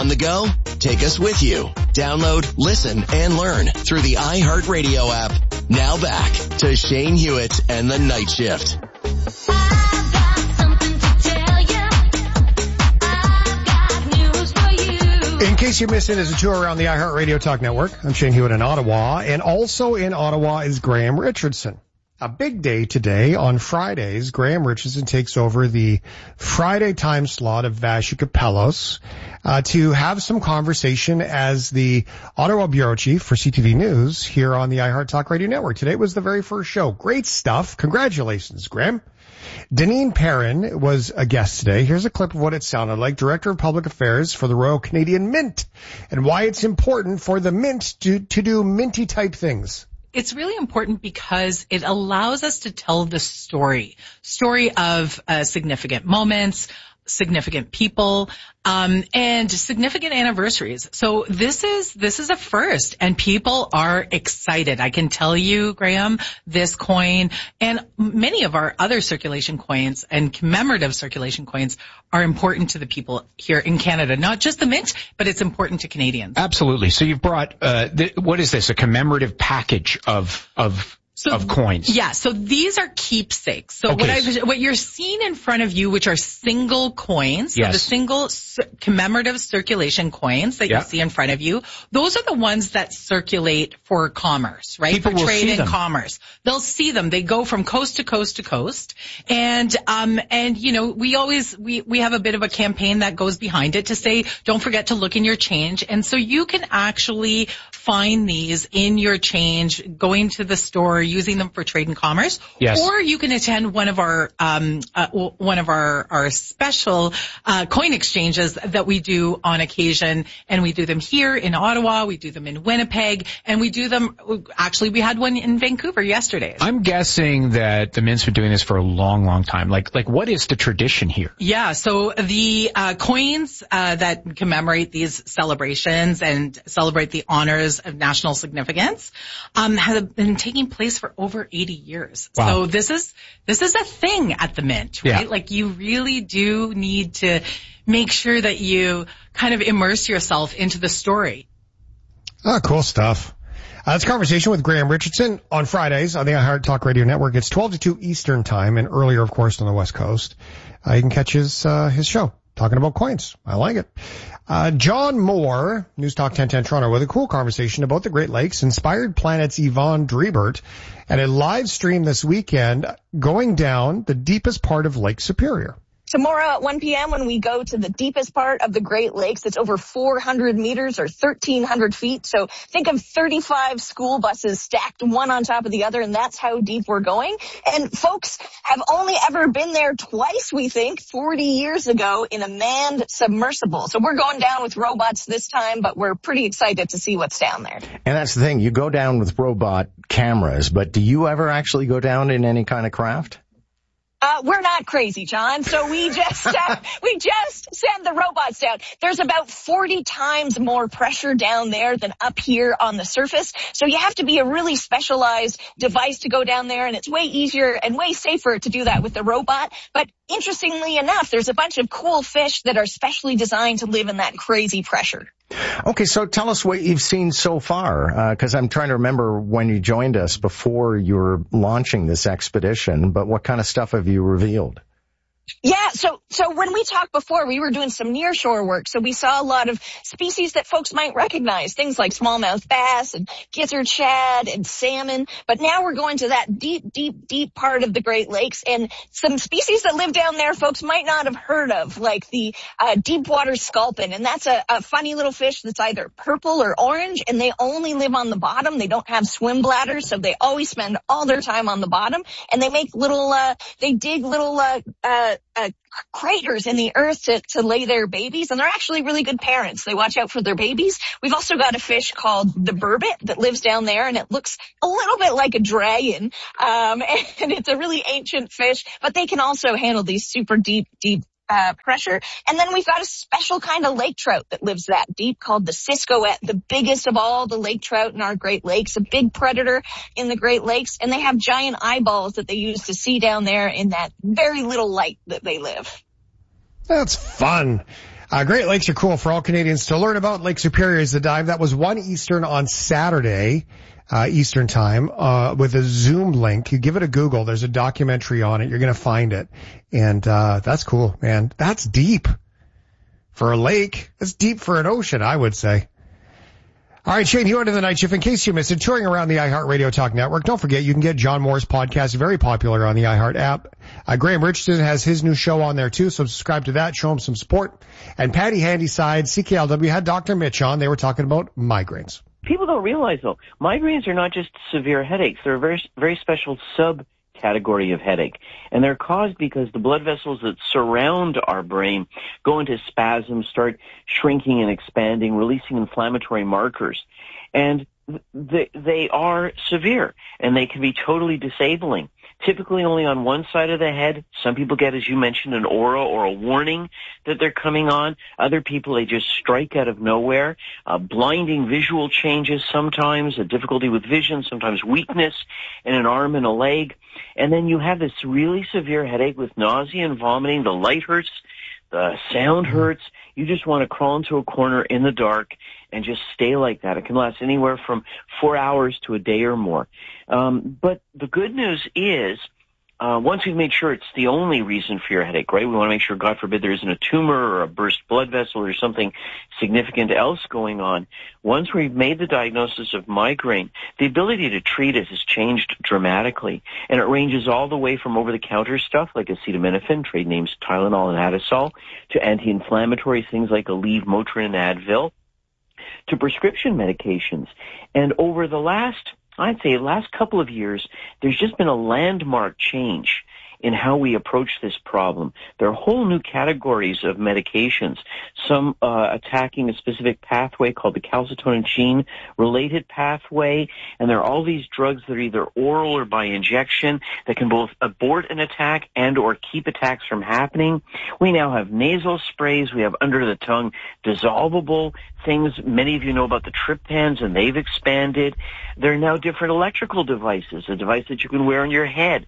On the go? Take us with you. Download, listen, and learn through the iHeartRadio app. Now back to Shane Hewitt and the Night Shift. I've got something to tell you. I've got news for you. In case you missed it, as a tour around the iHeartRadio Talk Network, I'm Shane Hewitt in Ottawa, and also in Ottawa is Graham Richardson. A big day today. On Fridays, Graham Richardson takes over the Friday time slot of Vassy Kapelos to have some conversation as the Ottawa bureau chief for CTV News here on the iHeart Talk Radio Network. Today was the very first show. Great stuff. Congratulations, Graham. Deneen Perrin was a guest today. Here's a clip of what it sounded like. Director of Public Affairs for the Royal Canadian Mint, and why it's important for the Mint to do minty type things. It's really important because it allows us to tell the story of significant moments, significant people, and significant anniversaries. So this is a first, and people are excited. I can tell you, Graham, this coin and many of our other circulation coins and commemorative circulation coins are important to the people here in Canada. Not just the Mint, but it's important to Canadians. Absolutely. So you've brought, what is this, a commemorative package of coins? Yeah, so these are keepsakes. So okay. what you're seeing in front of you, which are single coins, so yes. the single commemorative circulation coins that you see in front of you, those are the ones that circulate for commerce, right? People for will trade see and them. commerce. They'll see them. They go from coast to coast to coast. And you know, we have a bit of a campaign that goes behind it to say, don't forget to look in your change. And so you can actually find these in your change, going to the store, using them for trade and commerce, yes. or you can attend one of our special coin exchanges that we do on occasion, and we do them here in Ottawa, we do them in Winnipeg, and we do them. Actually, we had one in Vancouver yesterday. I'm guessing that the Mint's been doing this for a long, long time. Like what is the tradition here? Yeah, so the coins that commemorate these celebrations and celebrate the honors of national significance have been taking place for over 80 years. Wow. So this is a thing at the Mint, right? Yeah. Like you really do need to make sure that you kind of immerse yourself into the story. Oh, cool stuff. It's a conversation with Graham Richardson on Fridays on the iHeart Talk Radio Network. It's 12 to 2 Eastern Time, and earlier, of course, on the West Coast. You can catch his show talking about coins. I like it. John Moore, News Talk 1010 Toronto, with a cool conversation about the Great Lakes, inspired Planet's Yvonne Drebert, and a live stream this weekend going down the deepest part of Lake Superior. Tomorrow at 1 p.m. when we go to the deepest part of the Great Lakes, it's over 400 meters or 1,300 feet. So think of 35 school buses stacked one on top of the other, and that's how deep we're going. And folks have only ever been there twice, we think, 40 years ago in a manned submersible. So we're going down with robots this time, but we're pretty excited to see what's down there. And that's the thing. You go down with robot cameras, but do you ever actually go down in any kind of craft? We're not crazy, John. So we just send the robots down. There's about 40 times more pressure down there than up here on the surface. So you have to be a really specialized device to go down there, and it's way easier and way safer to do that with the robot. But interestingly enough, there's a bunch of cool fish that are specially designed to live in that crazy pressure. Okay, so tell us what you've seen so far, because I'm trying to remember when you joined us before you were launching this expedition, but what kind of stuff have you revealed? Yeah, so when we talked before, we were doing some nearshore work, so we saw a lot of species that folks might recognize, things like smallmouth bass and gizzard shad and salmon, but now we're going to that deep part of the Great Lakes, and some species that live down there folks might not have heard of, like the deep water sculpin, and that's a funny little fish that's either purple or orange, and they only live on the bottom. They don't have swim bladders, so they always spend all their time on the bottom, and they make little, they dig little, craters in the earth to lay their babies, and they're actually really good parents. They watch out for their babies. We've also got a fish called the burbot that lives down there, and it looks a little bit like a dragon, and it's a really ancient fish, but they can also handle these super deep pressure. And then we've got a special kind of lake trout that lives that deep called the Siskoet, the biggest of all the lake trout in our Great Lakes, a big predator in the Great Lakes, and they have giant eyeballs that they use to see down there in that very little light that they live. That's fun. Great Lakes are cool for all Canadians to learn about. Lake Superior is the dive. That was 1 Eastern on Saturday, Eastern time, with a Zoom link. You give it a Google. There's a documentary on it. You're going to find it. And, that's cool, man. That's deep for a lake. That's deep for an ocean, I would say. All right, Shane Hewitt in the night shift. In case you missed it, touring around the iHeartRadio Talk Network, don't forget you can get John Moore's podcast, very popular on the iHeart app. Graham Richardson has his new show on there too, so subscribe to that, show him some support. And Patty Handyside, CKLW, had Dr. Mitch on. They were talking about migraines. People don't realize, though, migraines are not just severe headaches. They're a very, very special subcategory of headache. And they're caused because the blood vessels that surround our brain go into spasms, start shrinking and expanding, releasing inflammatory markers. And they are severe, and they can be totally disabling. Typically only on one side of the head. Some people get, as you mentioned, an aura or a warning that they're coming on. Other people, they just strike out of nowhere. Blinding visual changes sometimes, a difficulty with vision, sometimes weakness in an arm and a leg. And then you have this really severe headache with nausea and vomiting. The light hurts. The sound hurts. You just want to crawl into a corner in the dark and just stay like that. It can last anywhere from 4 hours to a day or more. But the good news is, once we've made sure it's the only reason for your headache, right? We want to make sure, God forbid, there isn't a tumor or a burst blood vessel or something significant else going on. Once we've made the diagnosis of migraine, the ability to treat it has changed dramatically. And it ranges all the way from over-the-counter stuff like acetaminophen, trade names Tylenol and Adasol, to anti-inflammatory things like Aleve, Motrin, and Advil, to prescription medications. And over the last couple of years, there's just been a landmark change in how we approach this problem. There are whole new categories of medications, some attacking a specific pathway called the calcitonin gene-related pathway, and there are all these drugs that are either oral or by injection that can both abort an attack and or keep attacks from happening. We now have nasal sprays. We have under-the-tongue dissolvable things. Many of you know about the triptans, and they've expanded. There are now different electrical devices, a device that you can wear on your head.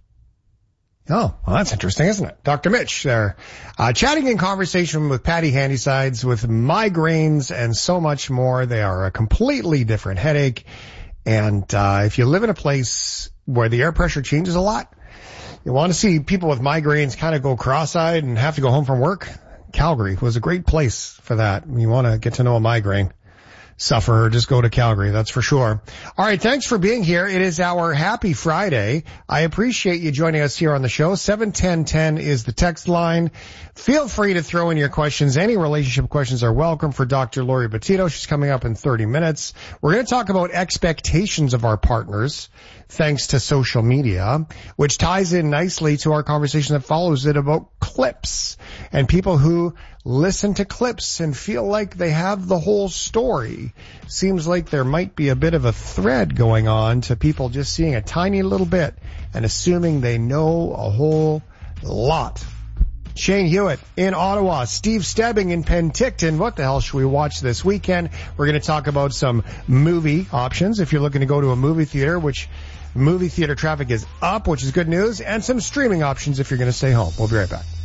Oh, well, that's interesting, isn't it? Dr. Mitch there, chatting in conversation with Patty Handysides with migraines and so much more. They are a completely different headache. And, if you live in a place where the air pressure changes a lot, you want to see people with migraines kind of go cross-eyed and have to go home from work. Calgary was a great place for that. You want to get to know a migraine sufferer, just go to Calgary, that's for sure. All right, thanks for being here. It is our Happy Friday. I appreciate you joining us here on the show. 71010 is the text line. Feel free to throw in your questions. Any relationship questions are welcome for Dr. Lori Bettito. She's coming up in 30 minutes. We're going to talk about expectations of our partners thanks to social media, which ties in nicely to our conversation that follows it about clips and people who listen to clips and feel like they have the whole story. Seems like there might be a bit of a thread going on to people just seeing a tiny little bit and assuming they know a whole lot. Shane Hewitt in Ottawa, Steve Stebbing in Penticton. What the hell should we watch this weekend? We're going to talk about some movie options if you're looking to go to a movie theater, which movie theater traffic is up, which is good news, and some streaming options if you're going to stay home. We'll be right back.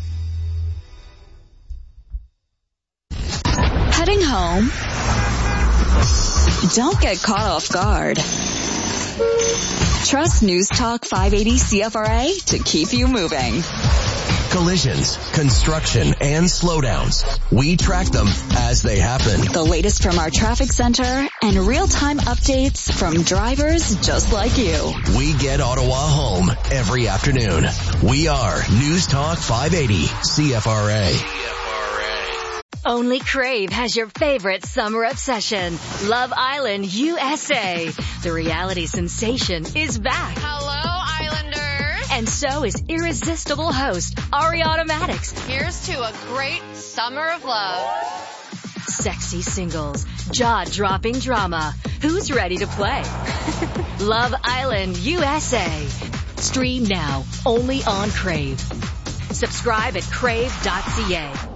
Heading home? Don't get caught off guard. Trust News Talk 580 CFRA to keep you moving. Collisions, construction, and slowdowns. We track them as they happen. The latest from our traffic center and real-time updates from drivers just like you. We get Ottawa home every afternoon. We are News Talk 580 CFRA. Only Crave has your favorite summer obsession, Love Island USA. The reality sensation is back. Hello, Islanders. And so is irresistible host Ariana Maddox. Here's to a great summer of love. Sexy singles, jaw-dropping drama. Who's ready to play? Love Island USA. Stream now, only on Crave. Subscribe at crave.ca.